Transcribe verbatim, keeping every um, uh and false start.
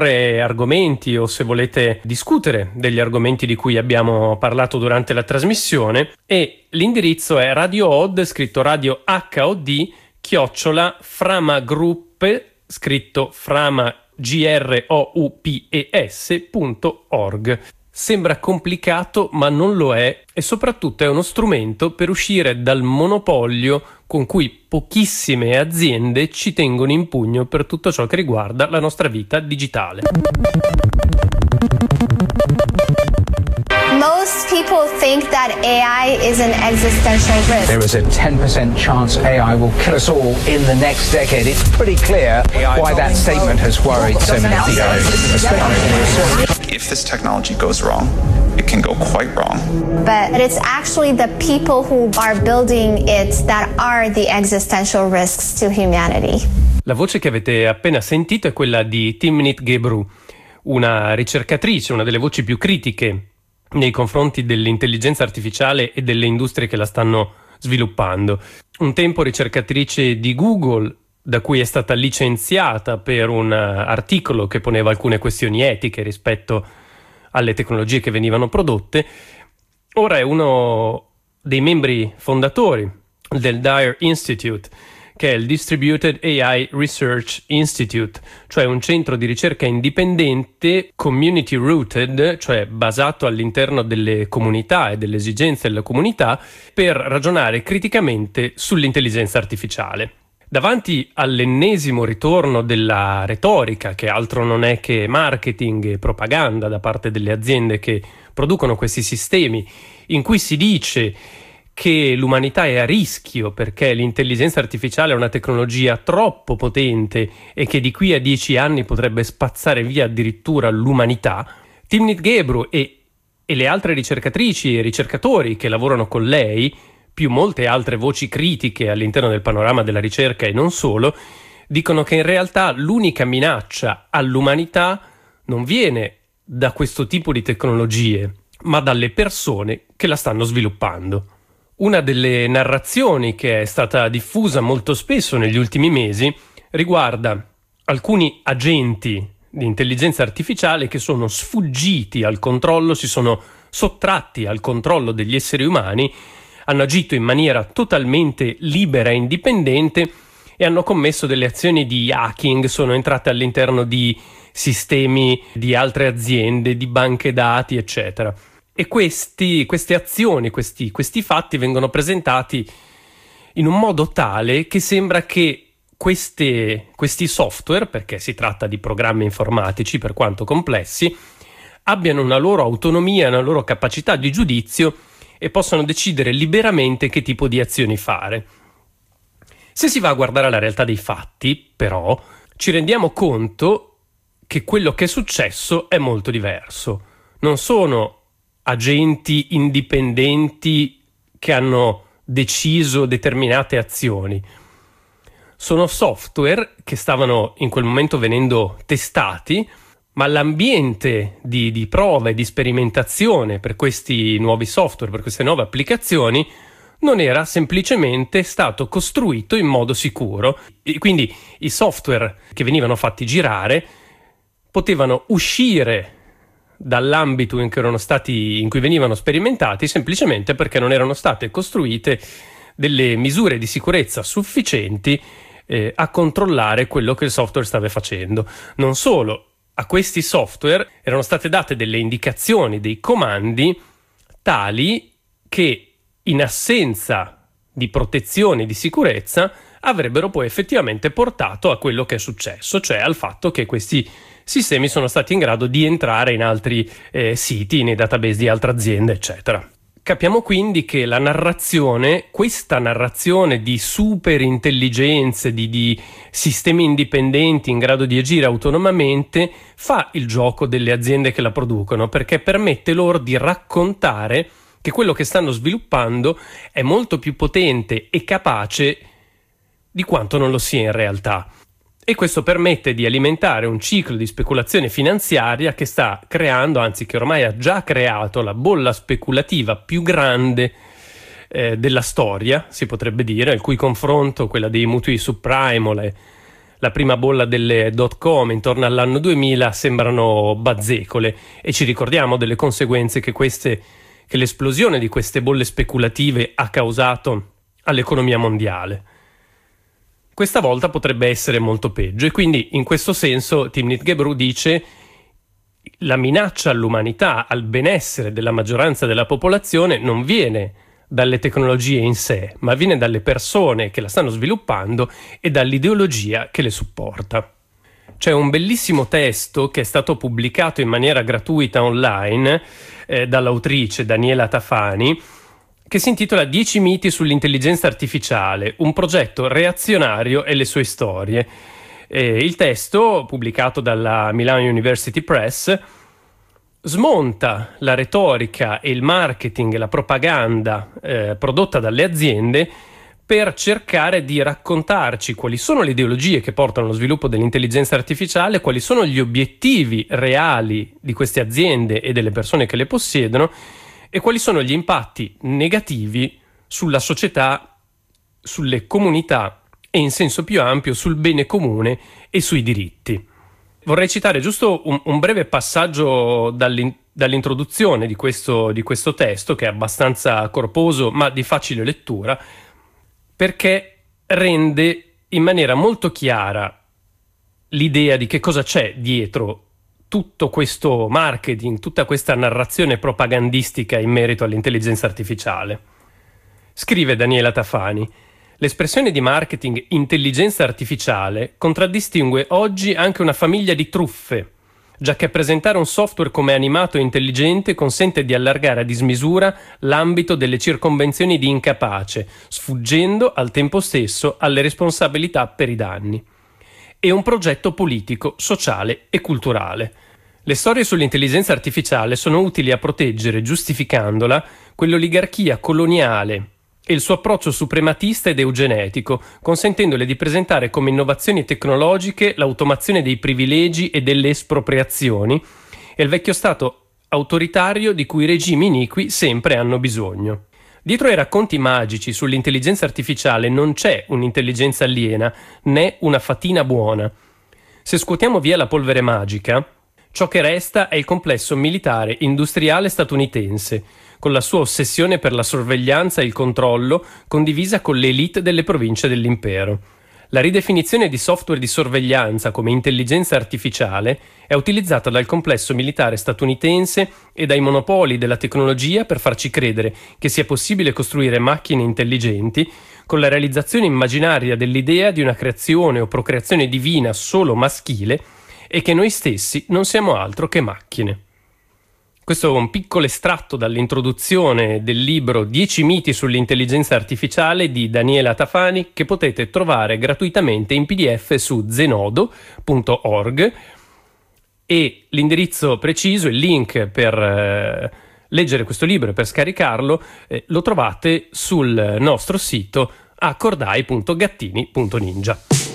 argomenti o se volete discutere degli argomenti di cui abbiamo parlato durante la trasmissione, e l'indirizzo è radiood, scritto radio H O D, chiocciola framagroup, scritto frama G R O U P E S punto org. Sembra complicato, ma non lo è, e soprattutto è uno strumento per uscire dal monopolio con cui pochissime aziende ci tengono in pugno per tutto ciò che riguarda la nostra vita digitale. Most people think that A I is an existential risk. There is a ten percent chance A I will kill us all in the next decade. It's pretty clear why that statement has worried so many people. If this technology goes wrong, it can go quite wrong. But it's actually the people who are building it that are the existential risks to humanity. La voce che avete appena sentito è quella di Timnit Gebru, una ricercatrice, una delle voci più critiche nei confronti dell'intelligenza artificiale e delle industrie che la stanno sviluppando. Un tempo ricercatrice di Google, da cui è stata licenziata per un articolo che poneva alcune questioni etiche rispetto alle tecnologie che venivano prodotte. Ora è uno dei membri fondatori del D I R Institute, che è il Distributed A I Research Institute, cioè un centro di ricerca indipendente, community rooted, cioè basato all'interno delle comunità e delle esigenze della comunità, per ragionare criticamente sull'intelligenza artificiale. Davanti all'ennesimo ritorno della retorica, che altro non è che marketing e propaganda da parte delle aziende che producono questi sistemi, in cui si dice che l'umanità è a rischio perché l'intelligenza artificiale è una tecnologia troppo potente e che di qui a dieci anni potrebbe spazzare via addirittura l'umanità, Timnit Gebru e, e le altre ricercatrici e ricercatori che lavorano con lei, più molte altre voci critiche all'interno del panorama della ricerca e non solo, dicono che in realtà l'unica minaccia all'umanità non viene da questo tipo di tecnologie, ma dalle persone che la stanno sviluppando. Una delle narrazioni che è stata diffusa molto spesso negli ultimi mesi riguarda alcuni agenti di intelligenza artificiale che sono sfuggiti al controllo, si sono sottratti al controllo degli esseri umani, hanno agito in maniera totalmente libera e indipendente e hanno commesso delle azioni di hacking, sono entrate all'interno di sistemi di altre aziende, di banche dati, eccetera. E questi, queste azioni, questi, questi fatti vengono presentati in un modo tale che sembra che queste, questi software, perché si tratta di programmi informatici per quanto complessi, abbiano una loro autonomia, una loro capacità di giudizio e possano decidere liberamente che tipo di azioni fare. Se si va a guardare la realtà dei fatti, però, ci rendiamo conto che quello che è successo è molto diverso. Non sono agenti indipendenti che hanno deciso determinate azioni. Sono software che stavano in quel momento venendo testati, ma l'ambiente di, di prova e di sperimentazione per questi nuovi software, per queste nuove applicazioni, non era semplicemente stato costruito in modo sicuro. E quindi i software che venivano fatti girare potevano uscire dall'ambito in cui erano stati, in cui venivano sperimentati, semplicemente perché non erano state costruite delle misure di sicurezza sufficienti eh, a controllare quello che il software stava facendo. Non solo, a questi software erano state date delle indicazioni, dei comandi tali che in assenza di protezione e di sicurezza avrebbero poi effettivamente portato a quello che è successo, cioè al fatto che questi sistemi sono stati in grado di entrare in altri eh, siti, nei database di altre aziende, eccetera. Capiamo quindi che la narrazione, questa narrazione di super intelligenze, di, di sistemi indipendenti in grado di agire autonomamente, fa il gioco delle aziende che la producono, perché permette loro di raccontare che quello che stanno sviluppando è molto più potente e capace di quanto non lo sia in realtà. E questo permette di alimentare un ciclo di speculazione finanziaria che sta creando, anzi che ormai ha già creato, la bolla speculativa più grande eh, della storia, si potrebbe dire, il cui confronto, quella dei mutui subprime o le, la prima bolla delle dot com intorno all'anno duemila sembrano bazzecole, e ci ricordiamo delle conseguenze che queste che l'esplosione di queste bolle speculative ha causato all'economia mondiale. Questa volta potrebbe essere molto peggio, e quindi in questo senso Timnit Gebru dice: la minaccia all'umanità, al benessere della maggioranza della popolazione non viene dalle tecnologie in sé, ma viene dalle persone che la stanno sviluppando e dall'ideologia che le supporta. C'è un bellissimo testo che è stato pubblicato in maniera gratuita online eh, dall'autrice Daniela Tafani, che si intitola dieci miti sull'intelligenza artificiale, un progetto reazionario e le sue storie. Eh, il testo, pubblicato dalla Milano University Press, smonta la retorica e il marketing e la propaganda eh, prodotta dalle aziende per cercare di raccontarci quali sono le ideologie che portano allo sviluppo dell'intelligenza artificiale, quali sono gli obiettivi reali di queste aziende e delle persone che le possiedono, e quali sono gli impatti negativi sulla società, sulle comunità e in senso più ampio sul bene comune e sui diritti. Vorrei citare giusto un, un breve passaggio dall'in, dall'introduzione di questo, di questo testo, che è abbastanza corposo ma di facile lettura, perché rende in maniera molto chiara l'idea di che cosa c'è dietro tutto questo marketing, tutta questa narrazione propagandistica in merito all'intelligenza artificiale. Scrive Daniela Tafani: l'espressione di marketing intelligenza artificiale contraddistingue oggi anche una famiglia di truffe, giacché presentare un software come animato e intelligente consente di allargare a dismisura l'ambito delle circonvenzioni di incapace, sfuggendo al tempo stesso alle responsabilità per i danni. È un progetto politico, sociale e culturale. Le storie sull'intelligenza artificiale sono utili a proteggere, giustificandola, quell'oligarchia coloniale e il suo approccio suprematista ed eugenetico, consentendole di presentare come innovazioni tecnologiche l'automazione dei privilegi e delle espropriazioni e il vecchio stato autoritario di cui i regimi iniqui sempre hanno bisogno. Dietro ai racconti magici sull'intelligenza artificiale non c'è un'intelligenza aliena né una fatina buona. Se scuotiamo via la polvere magica, ciò che resta è il complesso militare industriale statunitense, con la sua ossessione per la sorveglianza e il controllo condivisa con l'élite delle province dell'impero. La ridefinizione di software di sorveglianza come intelligenza artificiale è utilizzata dal complesso militare statunitense e dai monopoli della tecnologia per farci credere che sia possibile costruire macchine intelligenti con la realizzazione immaginaria dell'idea di una creazione o procreazione divina solo maschile e che noi stessi non siamo altro che macchine. Questo è un piccolo estratto dall'introduzione del libro dieci miti sull'intelligenza artificiale di Daniela Tafani, che potete trovare gratuitamente in P D F su zenodo punto org, e l'indirizzo preciso, il link per eh, leggere questo libro e per scaricarlo eh, lo trovate sul nostro sito a cordai punto gattini punto ninja.